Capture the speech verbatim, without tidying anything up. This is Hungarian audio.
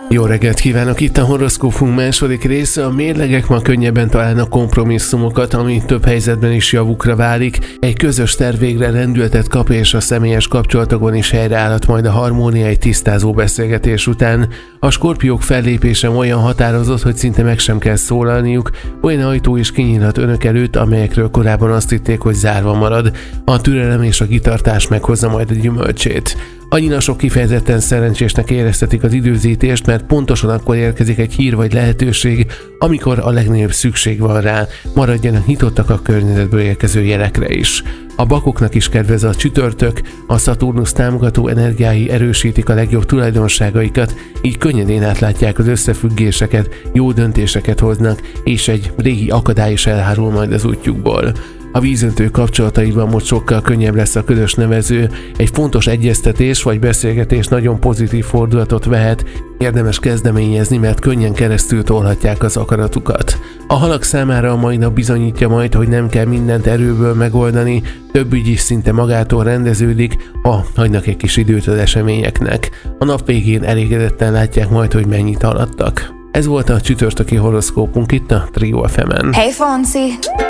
Jó reggelt kívánok! Itt a horoszkópunk második része. A mérlegek ma könnyebben találnak kompromisszumokat, ami több helyzetben is javukra válik. Egy közös terv végre lendületet kap, és a személyes kapcsolatokon is helyreállhat majd a harmónia egy tisztázó beszélgetés után. A skorpiók fellépése olyan határozott, hogy szinte meg sem kell szólalniuk. Olyan ajtó is kinyílhat önök előtt, amelyekről korábban azt hitték, hogy zárva marad. A türelem és a kitartás meghozza majd a gyümölcsét. A nyilasok kifejezetten szerencsésnek éreztetik az időzítést, mert pontosan akkor érkezik egy hír vagy lehetőség, amikor a legnagyobb szükség van rá. Maradjanak nyitottak a környezetből érkező jelekre is. A bakoknak is kedvez a csütörtök, a Szaturnusz támogató energiái erősítik a legjobb tulajdonságaikat, így könnyedén átlátják az összefüggéseket, jó döntéseket hoznak, és egy régi akadály is elhárul majd az útjukból. A vízöntő kapcsolataiban most sokkal könnyebb lesz a közös nevező, egy fontos egyeztetés vagy beszélgetés nagyon pozitív fordulatot vehet, érdemes kezdeményezni, mert könnyen keresztül tolhatják az akaratukat. A halak számára a mai nap bizonyítja majd, hogy nem kell mindent erőből megoldani, több ügy is szinte magától rendeződik, ha hagynak egy kis időt az eseményeknek. A nap végén elégedetten látják majd, hogy mennyit haladtak. Ez volt a csütörtöki horoszkópunk itt a Trio ef emen. Hey Fonsi!